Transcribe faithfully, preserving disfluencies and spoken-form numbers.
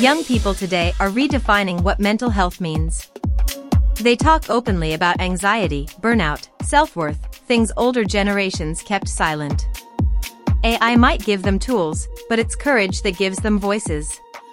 Young people today are redefining what mental health means. They talk openly about anxiety, burnout, self-worth, things older generations kept silent. A I might give them tools, but it's courage that gives them voices.